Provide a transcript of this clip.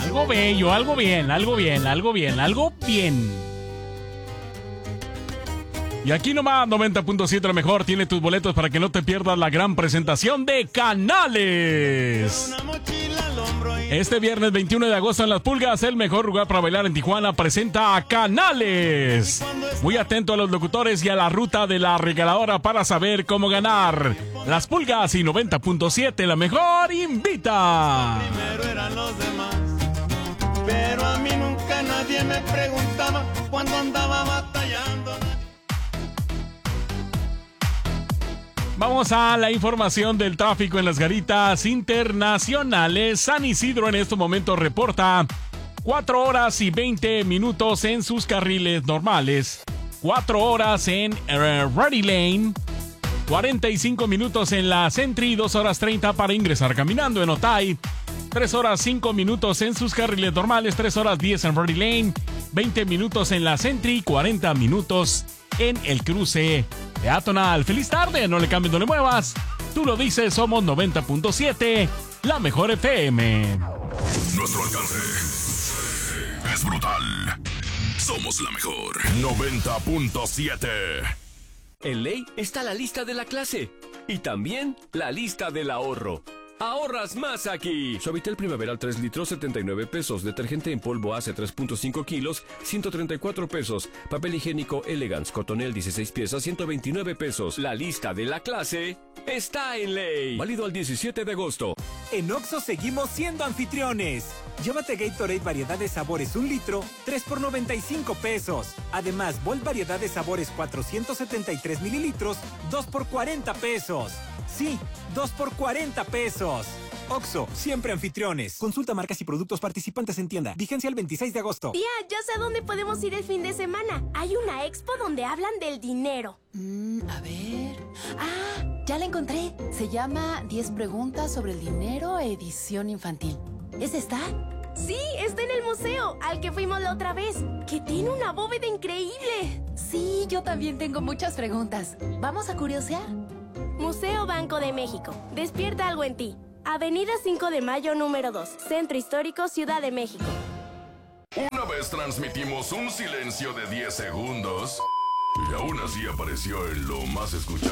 Algo bello, algo bien, algo bien, algo bien, algo bien. Y aquí nomás 90.7 lo mejor tiene tus boletos para que no te pierdas la gran presentación de Canales. Este viernes 21 de agosto en Las Pulgas, el mejor lugar para bailar en Tijuana, presenta a Canales. Muy atento a los locutores y a la ruta de la regaladora para saber cómo ganar. Las Pulgas y 90.7 la mejor invita. Primero eran los demás, pero a mí nunca nadie me preguntaba cuando andaba batallando. Vamos a la información del tráfico en las garitas internacionales. San Isidro en estos momentos reporta 4 horas y 20 minutos en sus carriles normales, 4 horas en Ready Lane, 45 minutos en la Sentry, 2 horas 30 para ingresar caminando en Otay, 3 horas 5 minutos en sus carriles normales, 3 horas 10 en Ready Lane, 20 minutos en la Sentry, 40 minutos en el cruce peatonal. Feliz tarde, no le cambies, no le muevas. Tú lo dices, somos 90.7, la mejor FM. Nuestro alcance es brutal. Somos la mejor 90.7. En Ley está la lista de la clase y también la lista del ahorro. ¡Ahorras más aquí! Suavitel Primaveral 3 litros, 79 pesos. Detergente en polvo Ace 3.5 kilos, 134 pesos. Papel higiénico Elegance Cotonel 16 piezas, 129 pesos. La lista de la clase está en Ley. Válido al 17 de agosto. En Oxxo seguimos siendo anfitriones. Llévate Gatorade variedad de sabores 1 litro, 3 por 95 pesos. Además, Volt variedad de sabores 473 mililitros, 2 por 40 pesos. Sí, 2 por 40 pesos. Oxxo, siempre anfitriones. Consulta marcas y productos participantes en tienda. Vigencia el 26 de agosto. Tía, ya sé a dónde podemos ir el fin de semana. Hay una expo donde hablan del dinero. A ver... ¡Ah! Ya la encontré. Se llama 10 preguntas sobre el dinero, edición infantil. ¿Es esta? Sí, está en el museo, al que fuimos la otra vez, que tiene una bóveda increíble. Sí, yo también tengo muchas preguntas. ¿Vamos a curiosear? Museo Banco de México. Despierta algo en ti. Avenida 5 de Mayo, número 2. Centro Histórico, Ciudad de México. Una vez transmitimos un silencio de 10 segundos y aún así apareció en lo más escuchado.